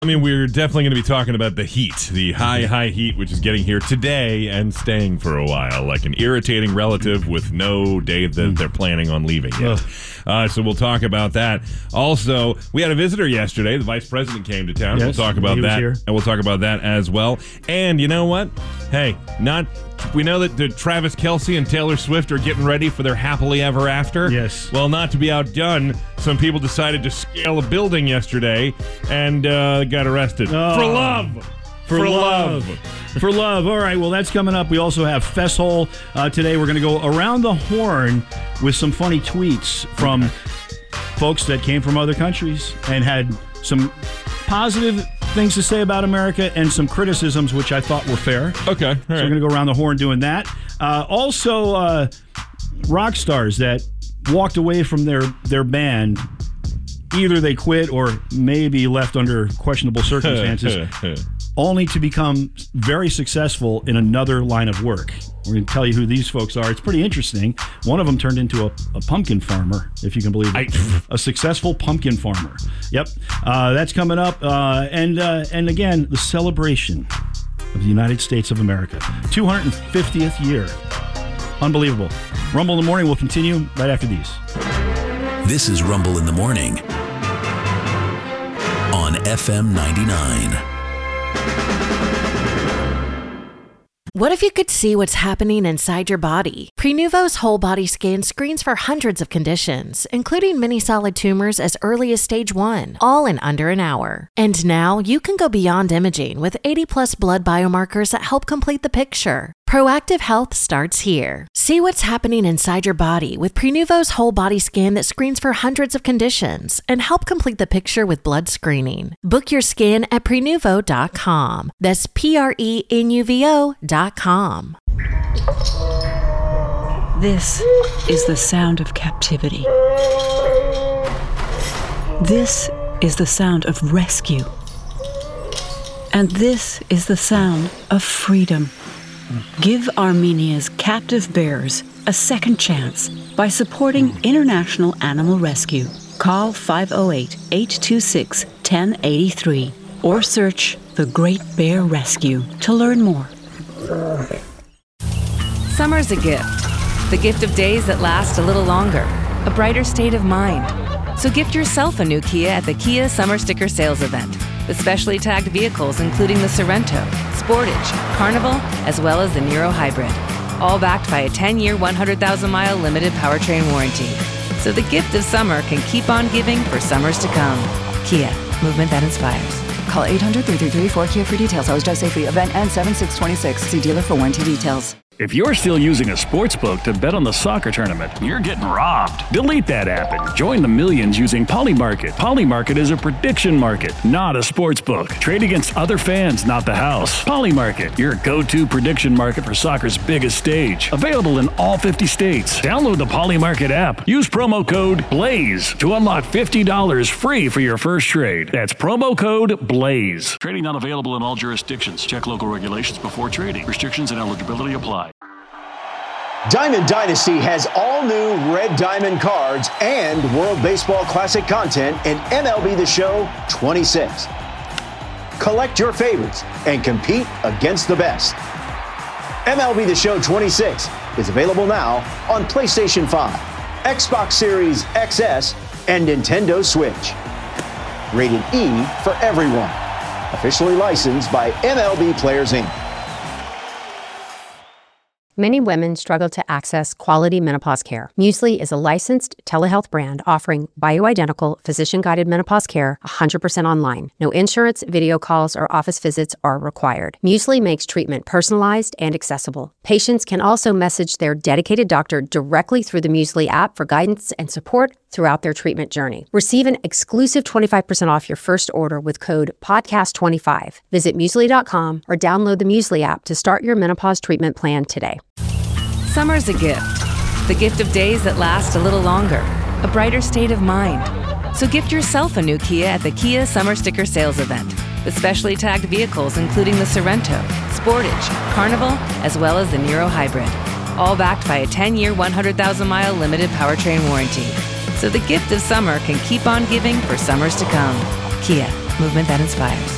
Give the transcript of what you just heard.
I mean, we're definitely going to be talking about the heat, the high heat, which is getting here today and staying for a while, like an irritating relative with no day that they're planning on leaving yet. So we'll talk about that. Also, we had a visitor yesterday. The vice president came to town. Yes, we'll talk about that, here. and we'll talk about that as well. And you know what? Hey, we know that Travis Kelce and Taylor Swift are getting ready for their happily ever after. Yes. Well, not to be outdone, some people decided to scale a building yesterday and got arrested. For love. For love. For love. All right, well, that's coming up. We also have Fesshole today. We're going to go around the horn with some funny tweets from folks that came from other countries and had some positive things to say about America and some criticisms, which I thought were fair. Okay. All right. So we're going to go around the horn doing that. Also, rock stars that walked away from their band. Either they quit or maybe left under questionable circumstances, only to become very successful in another line of work. We're going to tell you who these folks are. It's pretty interesting. One of them turned into a pumpkin farmer, if you can believe it. A successful pumpkin farmer. Yep. That's coming up. And again, the celebration of the United States of America. 250th year. Unbelievable. Rumble in the Morning will continue right after these. This is Rumble in the Morning on FM 99. What if you could see what's happening inside your body? Prenuvo's whole body scan screens for hundreds of conditions, including many solid tumors as early as stage 1, all in under an hour. And now you can go beyond imaging with 80+ blood biomarkers that help complete the picture. Proactive health starts here. See what's happening inside your body with Prenuvo's whole body scan that screens for hundreds of conditions and help complete the picture with blood screening. Book your scan at Prenuvo.com. That's Prenuvo.com. This is the sound of captivity. This is the sound of rescue. And this is the sound of freedom. Give Armenia's captive bears a second chance by supporting International Animal Rescue. Call 508-826-1083 or search The Great Bear Rescue to learn more. Summer's a gift. The gift of days that last a little longer. A brighter state of mind. So gift yourself a new Kia at the Kia Summer Sticker Sales Event. With specially tagged vehicles including the Sorento, Sportage, Carnival, as well as the Niro Hybrid. All backed by a 10-year, 100,000-mile limited powertrain warranty. So the gift of summer can keep on giving for summers to come. Kia, movement that inspires. Call 800-333-4KIA for details. Always drive safely. Event ends 7/6/26. See dealer for warranty details. If you're still using a sportsbook to bet on the soccer tournament, you're getting robbed. Delete that app and join the millions using Polymarket. Polymarket is a prediction market, not a sportsbook. Trade against other fans, not the house. Polymarket, your go-to prediction market for soccer's biggest stage. Available in all 50 states. Download the Polymarket app. Use promo code BLAZE to unlock $50 free for your first trade. That's promo code BLAZE. Trading not available in all jurisdictions. Check local regulations before trading. Restrictions and eligibility apply. Diamond Dynasty has all new Red Diamond cards and World Baseball Classic content in MLB The Show 26. Collect your favorites and compete against the best. MLB The Show 26 is available now on PlayStation 5, Xbox Series XS, and Nintendo Switch. Rated E for everyone. Officially licensed by MLB Players Inc. Many women struggle to access quality menopause care. Muesli is a licensed telehealth brand offering bioidentical, physician-guided menopause care 100% online. No insurance, video calls, or office visits are required. Muesli makes treatment personalized and accessible. Patients can also message their dedicated doctor directly through the Muesli app for guidance and support throughout their treatment journey. Receive an exclusive 25% off your first order with code PODCAST25. Visit Muesli.com or download the Muesli app to start your menopause treatment plan today. Summer's a gift. The gift of days that last a little longer. A brighter state of mind. So gift yourself a new Kia at the Kia Summer Sticker Sales Event. With specially tagged vehicles including the Sorento, Sportage, Carnival, as well as the Niro Hybrid. All backed by a 10-year, 100,000-mile limited powertrain warranty. So the gift of summer can keep on giving for summers to come. Kia, movement that inspires.